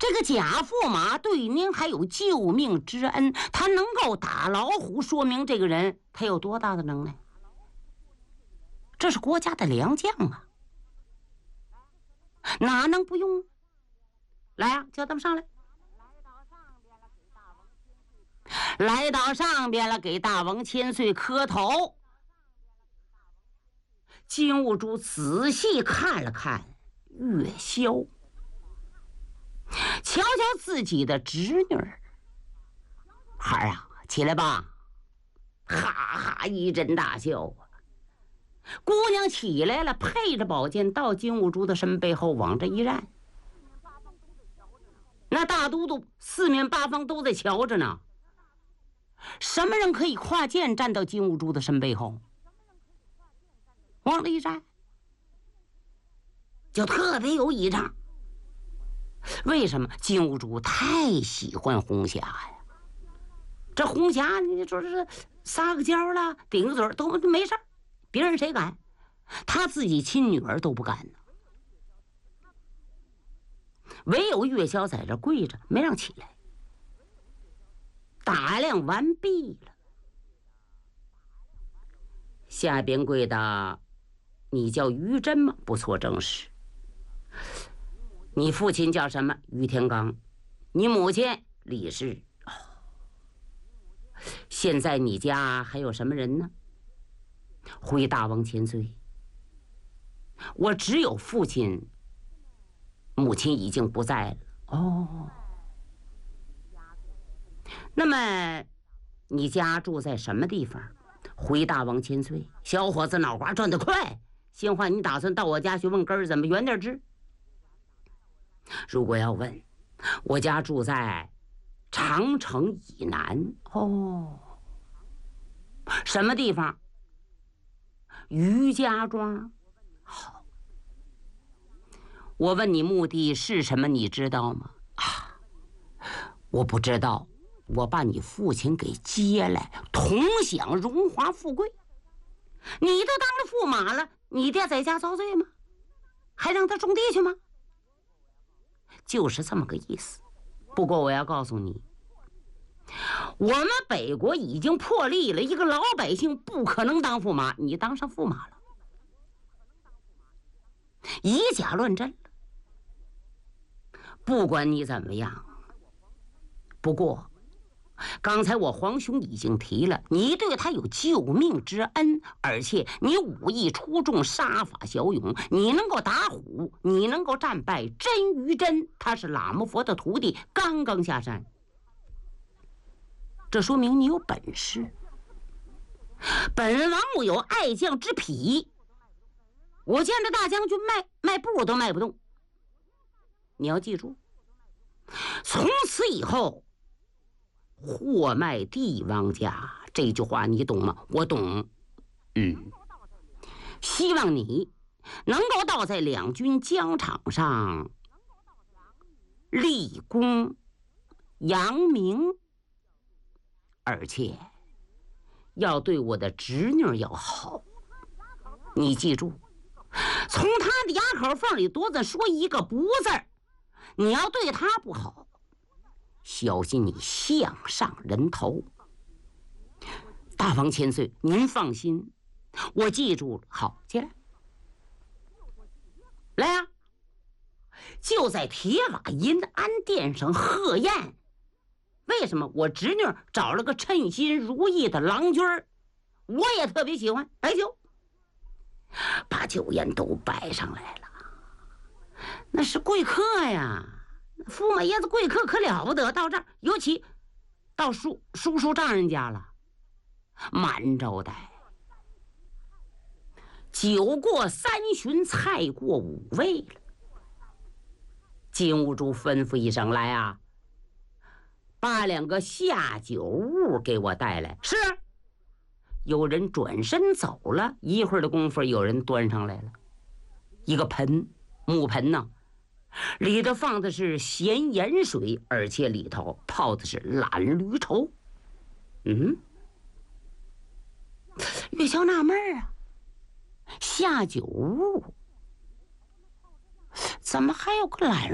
这个贾驸马对您还有救命之恩，他能够打老虎，说明这个人他有多大的能耐。这是国家的良将啊，哪能不用？来啊，叫他们上来。来到上边了，给大王千岁磕头。金兀术仔细看了看月宵，瞧瞧自己的侄女儿，孩儿啊，起来吧！哈哈一阵大笑啊。姑娘起来了，配着宝剑到金兀术的身背后往这一站，那大都督四面八方都在瞧着呢。什么人可以跨剑站到金兀术的身背后？往这一站，就特别有倚仗。为什么？金兀术太喜欢红霞呀！这红霞，你说是撒个娇了，顶个嘴都没事，别人谁敢？他自己亲女儿都不敢呢。唯有月宵在这跪着，没让起来。打量完毕了，下边跪的，你叫于真吗？不错，正是。你父亲叫什么？于天罡。你母亲李氏。现在你家还有什么人呢？回大王千岁，我只有父亲，母亲已经不在了。哦。那么你家住在什么地方？回大王千岁，小伙子脑瓜转得快，新话你打算到我家去问根儿，怎么远点知？如果要问，我家住在长城以南。哦，什么地方？于家庄。好，我问你目的是什么，你知道吗？啊，我不知道。我把你父亲给接来，同享荣华富贵。你都当了驸马了，你爹在家遭罪吗？还让他种地去吗？就是这么个意思。不过我要告诉你，我们北国已经破例了，一个老百姓不可能当驸马，你当上驸马了，以假乱真了。不管你怎么样，不过刚才我皇兄已经提了，你对他有救命之恩，而且你武艺出众，杀法骁勇，你能够打虎，你能够战败真于真，他是喇嘛佛的徒弟，刚刚下山，这说明你有本事。本王我有爱将之癖，我见着大将军迈步都迈不动。你要记住，从此以后货卖帝王家，这句话你懂吗？我懂。希望你能够到在两军疆场上立功扬名，而且要对我的侄女要好。你记住，从他的牙口缝里多子说一个不字，你要对他不好，小心你项上人头。大王千岁，您放心，我记住了。好，起来，来啊！就在铁瓦银安殿上贺宴。为什么？我侄女找了个称心如意的郎君儿，我也特别喜欢。摆酒，把酒宴都摆上来了，那是贵客呀。驸马爷子贵客可了不得，到这儿尤其到叔丈人家了，满招待。酒过三巡，菜过五味了。金兀术吩咐一声：“来啊，把两个下酒物给我带来。”是。有人转身走了，一会儿的功夫，有人端上来了一个盆，木盆呢。里头放的是咸盐水，而且里头泡的是懒驴稠。月宵纳闷啊，下酒屋怎么还有个懒